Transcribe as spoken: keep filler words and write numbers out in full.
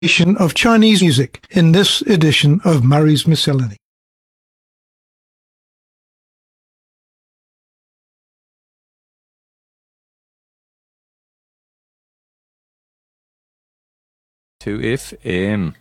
of Chinese music in this edition of Murray's Miscellany. two F M.